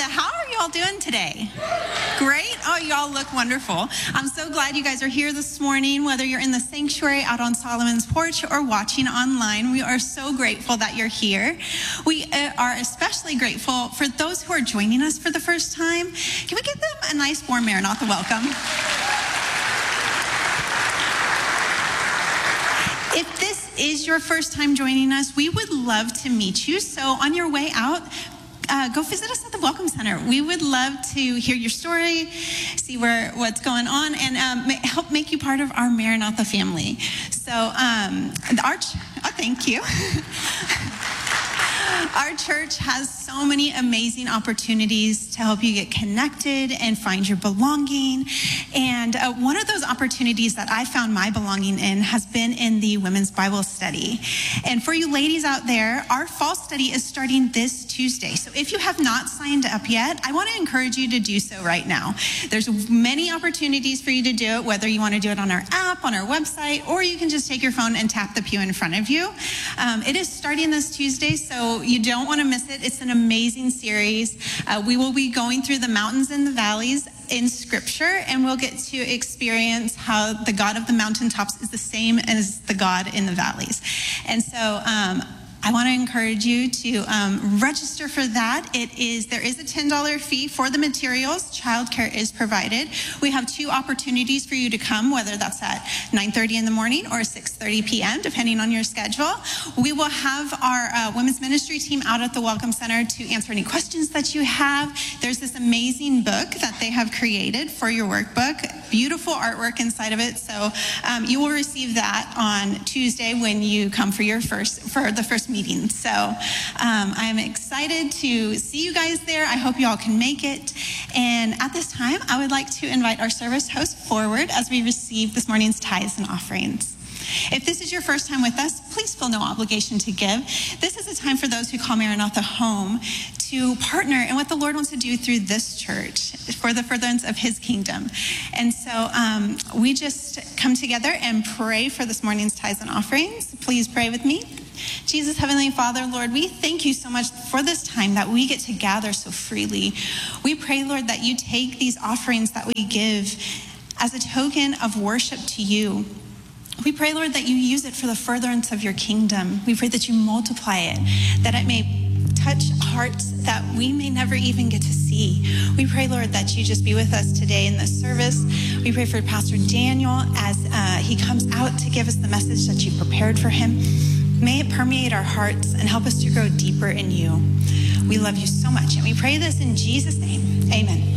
How are you all doing today? Great. Oh, you all look wonderful. I'm so glad you guys are here this morning, whether you're in the sanctuary out on Solomon's porch or watching online. We are so grateful that you're here. We are especially grateful for those who are joining us for the first time. Can we give them a nice warm Maranatha welcome? If this is your first time joining us, we would love to meet you. So on your way out, go visit us at the Welcome Center. We would love to hear your story, see what's going on, and help make you part of our Maranatha family. So thank you. Our church has so many amazing opportunities to help you get connected and find your belonging. And one of those opportunities that I found my belonging in has been in the Women's Bible Study. And for you ladies out there, our fall study is starting this Tuesday. So if you have not signed up yet, I want to encourage you to do so right now. There's many opportunities for you to do it, whether you want to do it on our app, on our website, or you can just take your phone and tap the pew in front of you. It is starting this Tuesday, so you don't want to miss it. It's an amazing series. We will be going through the mountains and the valleys in Scripture, and we'll get to experience how the God of the mountaintops is the same as the God in the valleys. And so I want to encourage you to register for that. There is a $10 fee for the materials. Childcare is provided. We have 2 opportunities for you to come, whether that's at 9:30 in the morning or 6:30 p.m., depending on your schedule. We will have our women's ministry team out at the Welcome Center to answer any questions that you have. There's this amazing book that they have created for your workbook. Beautiful artwork inside of it. So you will receive that on Tuesday when you come for the first meeting. So I'm excited to see you guys there. I hope you all can make it. And at this time, I would like to invite our service host forward as we receive this morning's tithes and offerings. If this is your first time with us, please feel no obligation to give. This is a time for those who call Maranatha home to partner in what the Lord wants to do through this church for the furtherance of his kingdom. And so we just come together and pray for this morning's tithes and offerings. Please pray with me. Jesus, Heavenly Father, Lord, we thank you so much for this time that we get to gather so freely. We pray, Lord, that you take these offerings that we give as a token of worship to you. We pray, Lord, that you use it for the furtherance of your kingdom. We pray that you multiply it, that it may touch hearts that we may never even get to see. We pray, Lord, that you just be with us today in this service. We pray for Pastor Daniel as he comes out to give us the message that you prepared for him. May it permeate our hearts and help us to grow deeper in you. We love you so much, and we pray this in Jesus' name. Amen.